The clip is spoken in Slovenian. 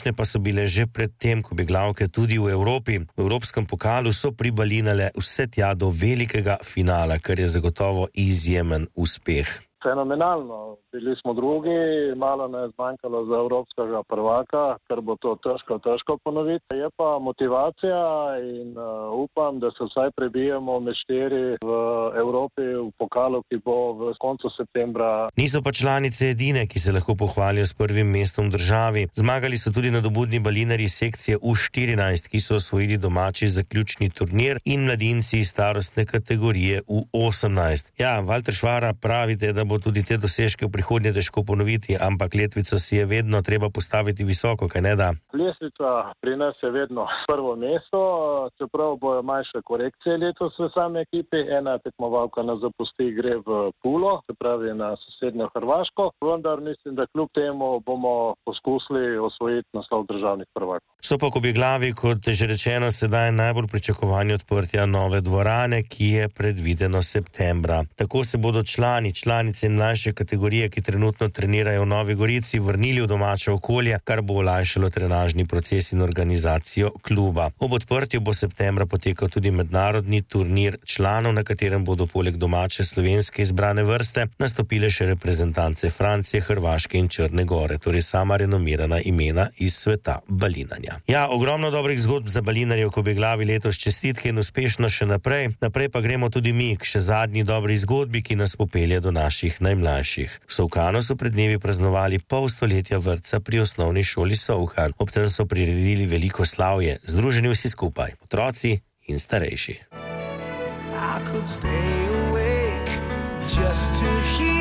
Uspešne pa so bile že predtem kobjeglavke tudi v Evropi. V evropskem pokalu so pribalinale vse tja do velikega finala, kar je zagotovo izjemen uspeh. Fenomenalno. Bili smo drugi, malo ne je zmanjkalo za evropskega prvaka, ker bo to težko ponoviti. Je pa motivacija in upam, da se vsaj prebijemo med 4 v Evropi v pokalu, ki bo v koncu septembra. Niso pa članice edine, ki se lahko pohvalijo s prvim mestom v državi. Zmagali so tudi nadobudni balinarji sekcije U14, ki so osvojili domači zaključni turnir, in mladinci iz starostne kategorije U18. Ja, Valter Švara, pravite, da bo tudi te dosežke v prihodnje težko ponoviti, ampak letvico si je vedno treba postaviti visoko, kaj ne da? Lestvica pri nas je vedno prvo mesto, čeprav bojo manjše korekcije letos v sami ekipi. Ena tekmovalka nas zapusti, gre v Pulo, se pravi na sosednjo Hrvaško, vendar mislim, da kljub temu bomo poskusili osvojiti naslov državnih prvakov. So pa kobjeglavi, kot že rečeno, sedaj najbolj pričakovani odprtja nove dvorane, ki je predvideno septembra. Tako se bodo članice in mlajše kategorije, ki trenutno trenirajo v Novi Gorici, vrnili v domače okolje, kar bo olajšalo trenažni proces in organizacijo kluba. Ob odprtju bo septembra potekal tudi mednarodni turnir članov, na katerem bodo poleg domače slovenske izbrane vrste nastopile še reprezentance Francije, Hrvaške in Črne Gore, torej sama renomirana imena iz sveta balinanja. Ja, ogromno dobrih zgodb za balinarje v kobjeglavi letos, čestitke in uspešno še naprej. Naprej pa gremo tudi mi k še zadnji dobri zgodbi, ki nas popelje do naših najmlajših. V Solkanu so pred dnevi praznovali pol stoletja vrtca pri osnovni šoli Solkan. Ob tem so priredili veliko slavje, združeni vsi skupaj, otroci in starejši. I could stay awake just to hear